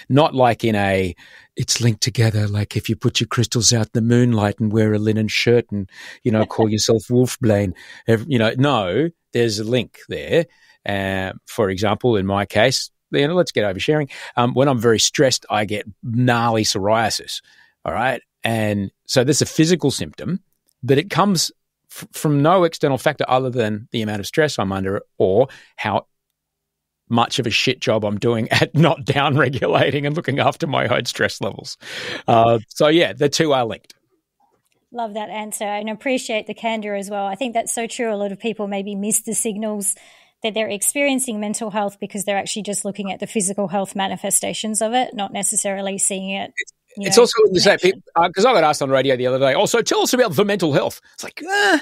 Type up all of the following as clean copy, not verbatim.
not like it's linked together. Like if you put your crystals out in the moonlight and wear a linen shirt and, call yourself Wolfbane, no, there's a link there. For example, in my case, let's get oversharing. When I'm very stressed, I get gnarly psoriasis. All right. And so there's a physical symptom, but it comes from no external factor other than the amount of stress I'm under or how much of a shit job I'm doing at not down regulating and looking after my own stress levels. So yeah, the two are linked. Love that answer and appreciate the candor as well. I think that's so true. A lot of people maybe miss the signals that they're experiencing mental health because they're actually just looking at the physical health manifestations of it, not necessarily seeing it. It's also when you say, because I got asked on radio the other day, also tell us about the mental health. It's like,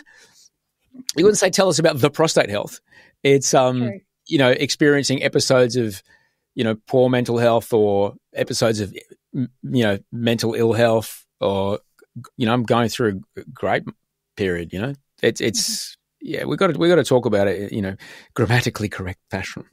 you wouldn't say tell us about the prostate health. It's, True. Experiencing episodes of, poor mental health or episodes of, mental ill health or, I'm going through a great period, it's, yeah, we got to talk about it, grammatically correct fashion.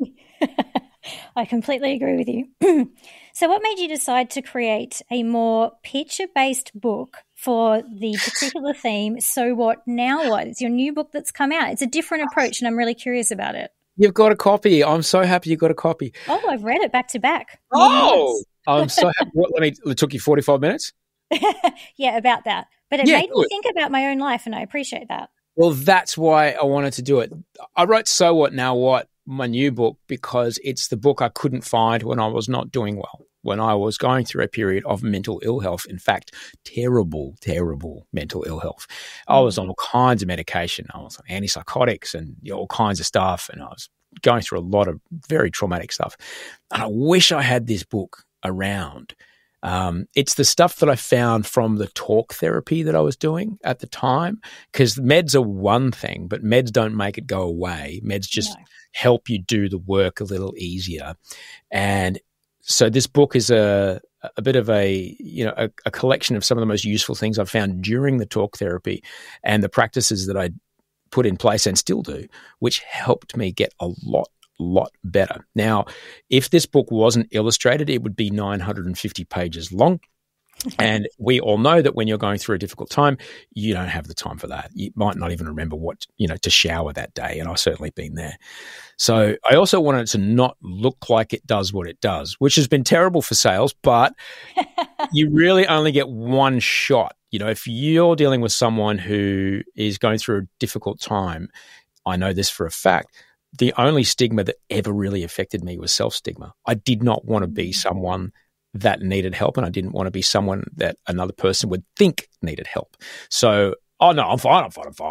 I completely agree with you. So what made you decide to create a more picture-based book for the particular theme, So What, Now What? It's your new book that's come out. It's a different approach and I'm really curious about it. You've got a copy. I'm so happy you got a copy. Oh, I've read it back to back. Oh, I'm so happy. It took you 45 minutes? Yeah, about that. But it made me think about my own life and I appreciate that. Well, that's why I wanted to do it. I wrote So What, Now What, my new book, because it's the book I couldn't find when I was not doing well, when I was going through a period of mental ill health. In fact, terrible, terrible mental ill health. I was on all kinds of medication. I was on antipsychotics and all kinds of stuff, and I was going through a lot of very traumatic stuff. And I wish I had this book around. It's the stuff that I found from the talk therapy that I was doing at the time, because meds are one thing, but meds don't make it go away. Meds just help you do the work a little easier. And so this book is a bit of a collection of some of the most useful things I've found during the talk therapy and the practices that I put in place and still do, which helped me get a lot better. Now, if this book wasn't illustrated, it would be 950 pages long. And we all know that when you're going through a difficult time, you don't have the time for that. You might not even remember to shower that day. And I've certainly been there. So I also wanted it to not look like it does what it does, which has been terrible for sales, but you really only get one shot. If you're dealing with someone who is going through a difficult time, I know this for a fact, the only stigma that ever really affected me was self-stigma. I did not want to be someone that needed help, and I didn't want to be someone that another person would think needed help. So, oh no, I'm fine.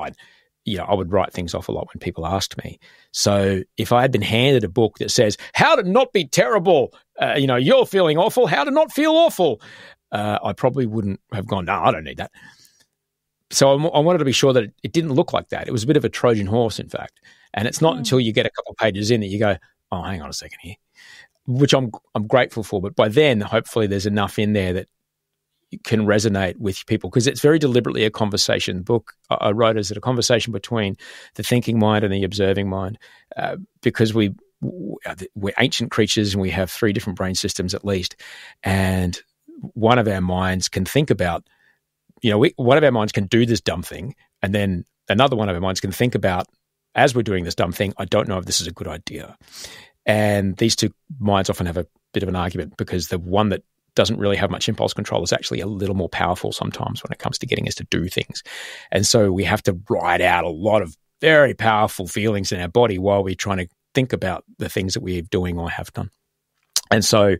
I would write things off a lot when people asked me. So if I had been handed a book that says, how to not be terrible, you're feeling awful, how to not feel awful, I probably wouldn't have gone, no, I don't need that. So I wanted to be sure that it didn't look like that. It was a bit of a Trojan horse, in fact. And it's not until you get a couple of pages in that you go, oh, hang on a second here, which I'm grateful for. But by then, hopefully there's enough in there that can resonate with people, because it's very deliberately a conversation. The book I wrote is a conversation between the thinking mind and the observing mind, because we're ancient creatures and we have 3 different brain systems at least. And one of our minds can think about, one of our minds can do this dumb thing, and then another one of our minds can think about, as we're doing this dumb thing, I don't know if this is a good idea. And these two minds often have a bit of an argument, because the one that doesn't really have much impulse control is actually a little more powerful sometimes when it comes to getting us to do things. And so we have to ride out a lot of very powerful feelings in our body while we're trying to think about the things that we're doing or have done. And so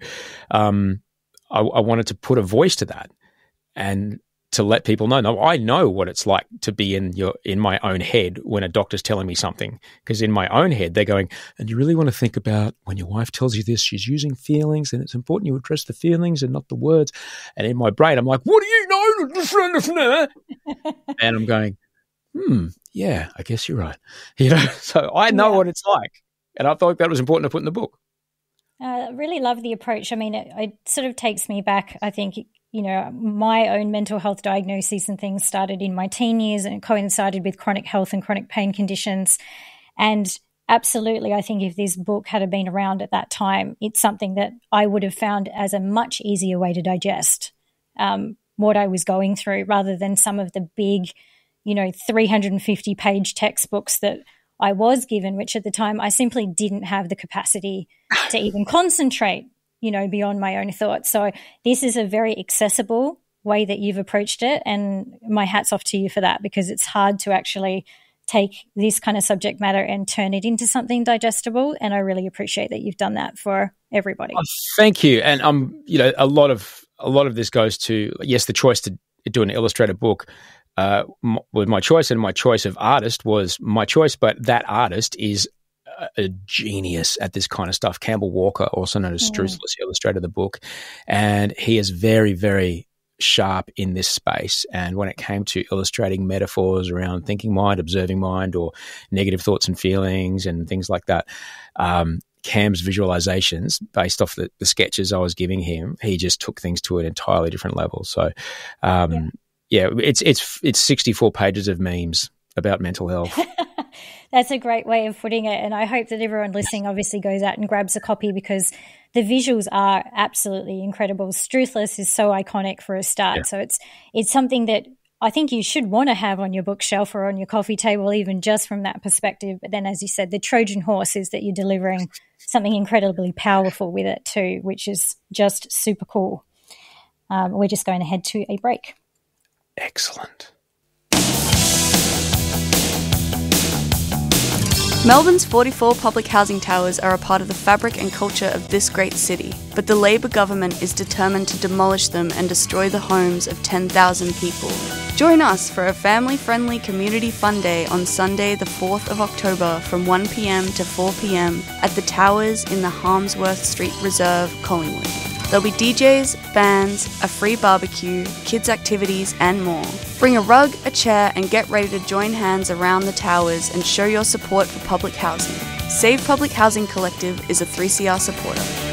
I wanted to put a voice to that and to let people know, no, I know what it's like to be in my own head when a doctor's telling me something. Because in my own head, they're going, and you really want to think about when your wife tells you this, she's using feelings, and it's important you address the feelings and not the words. And in my brain, I'm like, what do you know? And I'm going, yeah, I guess you're right. So I know what it's like. And I thought that was important to put in the book. I really love the approach. I mean, it sort of takes me back, I think, my own mental health diagnoses and things started in my teen years, and it coincided with chronic health and chronic pain conditions. And absolutely, I think if this book had been around at that time, it's something that I would have found as a much easier way to digest what I was going through, rather than some of the big, 350-page textbooks that I was given, which at the time I simply didn't have the capacity to even concentrate, beyond my own thoughts. So this is a very accessible way that you've approached it, and my hat's off to you for that, because it's hard to actually take this kind of subject matter and turn it into something digestible, and I really appreciate that you've done that for everybody. Oh, thank you. And a lot of this goes to, yes, the choice to do an illustrated book was my choice, and my choice of artist was my choice, but that artist is a genius at this kind of stuff. Campbell Walker, also known as Struthless, illustrated the book, and he is very, very sharp in this space. And when it came to illustrating metaphors around thinking mind, observing mind, or negative thoughts and feelings and things like that, Cam's visualizations based off the sketches I was giving him, he just took things to an entirely different level. So it's 64 pages of memes about mental health. That's a great way of putting it. And I hope that everyone listening obviously goes out and grabs a copy, because the visuals are absolutely incredible. Struthless is so iconic for a start. Yeah. So it's something that I think you should want to have on your bookshelf or on your coffee table, even just from that perspective. But then, as you said, the Trojan horse is that you're delivering something incredibly powerful with it too, which is just super cool. We're just going to head to a break. Excellent. Melbourne's 44 public housing towers are a part of the fabric and culture of this great city, but the Labor government is determined to demolish them and destroy the homes of 10,000 people. Join us for a family-friendly community fun day on Sunday the 4th of October from 1 p.m. to 4 p.m. at the Towers in the Harmsworth Street Reserve, Collingwood. There'll be DJs, bands, a free barbecue, kids' activities, and more. Bring a rug, a chair, and get ready to join hands around the towers and show your support for public housing. Save Public Housing Collective is a 3CR supporter.